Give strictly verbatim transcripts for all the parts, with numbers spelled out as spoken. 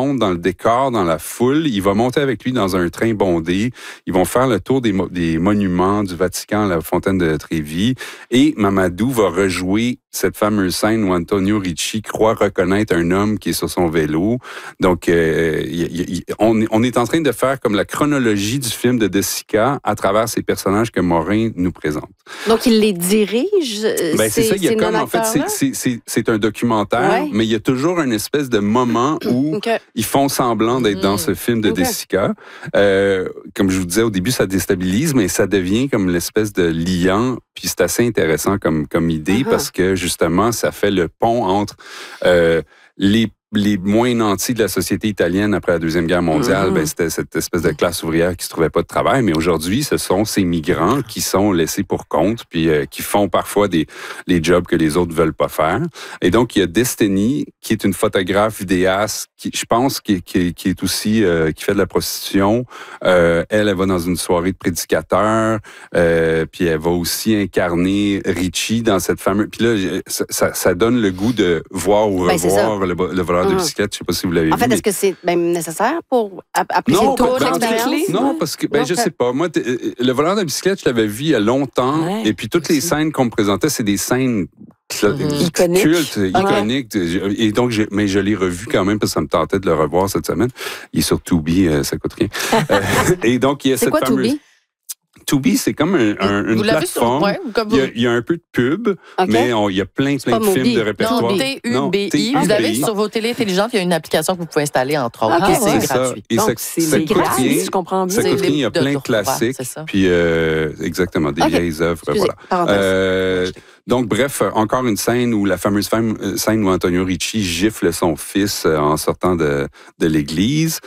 monte dans le décor, dans la foule. Il va monter avec lui dans un train bondé. Ils vont faire le tour des, mo- des monuments du Vatican, la fontaine de Trévi. Et Mamadou va rejouer cette fameuse scène où Antonio Ricci croit reconnaître un homme qui est sur son vélo. Donc, euh, y, y, y, on, on est en train de faire comme la chronologie du film de De Sica à travers ces personnages que Morin nous présente. Donc, il les dirige? Ben, c'est, c'est ça, il y a comme, en fait, c'est, c'est, c'est, c'est un documentaire, ouais. mais il y a toujours une espèce de moment où okay. ils font semblant d'être mmh. dans ce film de okay. De Sica. Euh, comme je vous disais au début, ça déstabilise, mais ça devient comme l'espèce de liant. Puis c'est assez intéressant comme, comme idée uh-huh. parce que, justement, ça fait le pont entre euh, les les moins nantis de la société italienne après la Deuxième Guerre mondiale, mm-hmm. ben, c'était cette espèce de classe ouvrière qui se trouvait pas de travail. Mais aujourd'hui, ce sont ces migrants qui sont laissés pour compte puis euh, qui font parfois des les jobs que les autres veulent pas faire. Et donc, il y a Destiny, qui est une photographe vidéaste, qui, je pense, qui, qui, qui est aussi, euh, qui fait de la prostitution. Euh, elle, elle va dans une soirée de prédicateurs, euh, puis elle va aussi incarner Ricci dans cette fameuse... Puis là, ça, ça, ça donne le goût de voir ou revoir ben, le, le voleur de bicyclette. Je ne sais pas si vous l'avez en vu. En fait, est-ce que c'est même nécessaire pour apprécier le tour de l'expérience? Non, parce que, ben, okay. je sais pas. Moi, le voleur de bicyclette, je l'avais vu il y a longtemps. Ouais, et puis, toutes les scènes qu'on me présentait, c'est des scènes mm-hmm. iconiques. Cultes, iconiques. Et donc, je, mais je l'ai revu quand même parce que ça me tentait de le revoir cette semaine. Il est sur Tubi, euh, ça coûte rien. euh, et donc, il y a c'est cette quoi, fameuse... Tubi? Tubi, c'est comme un, un, une plateforme. Sur, ouais, comme il, y a, il y a un peu de pub, okay. mais on, il y a plein, plein de films de répertoire. Non, T U B I. Vous avez sur vos télés intelligentes, il y a une application que vous pouvez installer, entre autres. Okay. C'est, c'est gratuit. Et donc, ça, c'est, ça c'est gratuit, rien, si je comprends bien. Ça coûte rien, il y a plein de classiques. Puis, euh, exactement, des okay. vieilles œuvres. Voilà. Euh, donc, bref, encore une scène où la fameuse scène où Antonio Ricci gifle son fils en sortant de, de l'église.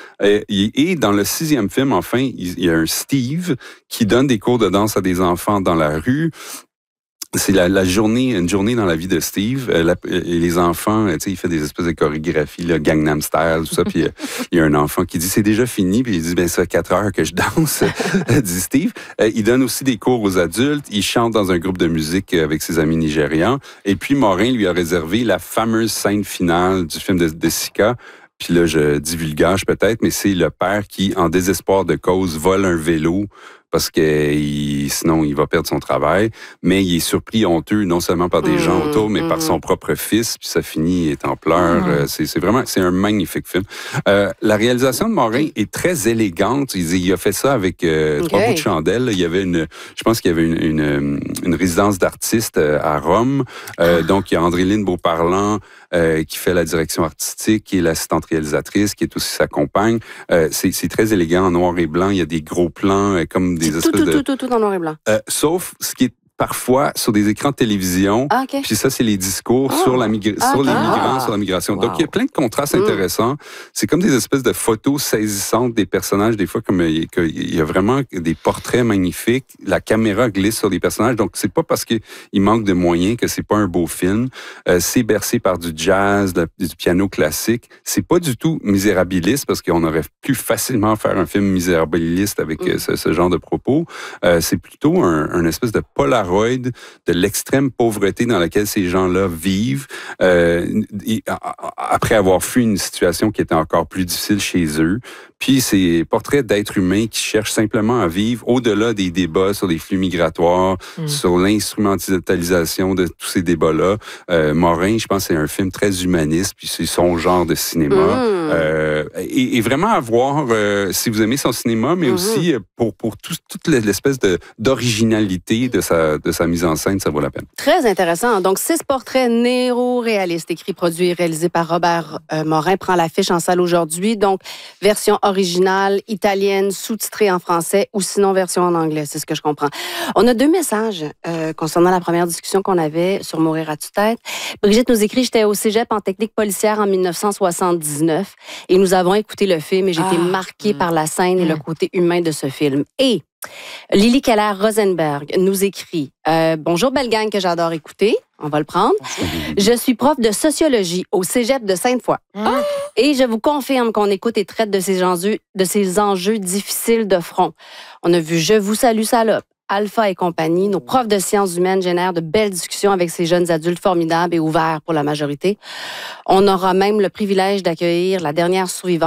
Et dans le sixième film, enfin, il y a un Steve qui donne des cours de danse à des enfants dans la rue. C'est la, la journée, une journée dans la vie de Steve. Euh, la, et les enfants, tu sais, il fait des espèces de chorégraphies, là, Gangnam Style, tout ça. Puis euh, il y a un enfant qui dit c'est déjà fini. Puis il dit ben ça fait quatre heures que je danse, dit Steve. Euh, il donne aussi des cours aux adultes. Il chante dans un groupe de musique avec ses amis nigérians. Et puis Morin lui a réservé la fameuse scène finale du film de, de Sica. Puis là, je divulgage peut-être, mais c'est le père qui, en désespoir de cause, vole un vélo parce que il, sinon, il va perdre son travail. Mais il est surpris honteux, non seulement par des mmh, gens autour, mais mmh. par son propre fils. Puis ça finit, il est en pleurs. Mmh. C'est, c'est vraiment, c'est un magnifique film. Euh, la réalisation de Morin est très élégante. Il, il a fait ça avec euh, okay. trois bouts de chandelle. Il y avait une, je pense qu'il y avait une, une, une résidence d'artistes à Rome. Euh, ah. Donc, il y a André-Lyne Beauparlant euh, qui fait la direction artistique, qui est l'assistante réalisatrice, qui est aussi sa compagne. Euh, c'est, c'est très élégant, en noir et blanc. Il y a des gros plans, euh, comme des c'est espèces tout, de... Tout, tout, tout, tout en noir et blanc. Euh, sauf ce qui est parfois sur des écrans de télévision. Ah, okay. Puis ça, c'est les discours oh. sur, la migra- ah, sur okay. les migrants, ah. sur la migration. Wow. Donc, il y a plein de contrastes mm. intéressants. C'est comme des espèces de photos saisissantes des personnages. Des fois, comme il y a vraiment des portraits magnifiques. La caméra glisse sur des personnages. Donc, c'est pas parce qu'il manque de moyens que c'est pas un beau film. Euh, c'est bercé par du jazz, de, du piano classique. C'est pas du tout misérabiliste parce qu'on aurait pu facilement faire un film misérabiliste avec mm. ce, ce genre de propos. Euh, c'est plutôt un, un espèce de polar de l'extrême pauvreté dans laquelle ces gens-là vivent euh, après avoir fui une situation qui était encore plus difficile chez eux. Puis ces portraits d'êtres humains qui cherchent simplement à vivre au-delà des débats sur les flux migratoires, mm. sur l'instrumentalisation de tous ces débats-là. Euh, Morin, je pense, c'est un film très humaniste, puis c'est son genre de cinéma. Mm. Euh, et, et vraiment à voir, euh, si vous aimez son cinéma, mais mm-hmm. aussi pour, pour tout, toute l'espèce de, d'originalité de sa, de sa mise en scène, ça vaut la peine. Très intéressant. Donc, six portraits néo-réalistes, écrits, produits et réalisés par Robert euh, Morin, prend l'affiche en salle aujourd'hui. Donc, version originale, italienne, sous-titrée en français ou sinon version en anglais, c'est ce que je comprends. On a deux messages euh, concernant la première discussion qu'on avait sur Mourir à tue-tête. Brigitte nous écrit « J'étais au cégep en technique policière en dix-neuf cent soixante-dix-neuf et nous avons écouté le film et j'ai ah, été marquée mmh. par la scène et mmh. le côté humain de ce film. » Et Lily Keller-Rosenberg nous écrit euh, « Bonjour, belle gang que j'adore écouter. » On va le prendre. « Je suis prof de sociologie au cégep de Sainte-Foy. Mmh. Et je vous confirme qu'on écoute et traite de ces enjeux, de ces enjeux difficiles de front. On a vu « Je vous salue, salope ». Alpha et compagnie, nos profs de sciences humaines génèrent de belles discussions avec ces jeunes adultes formidables et ouverts pour la majorité. On aura même le privilège d'accueillir la dernière survivante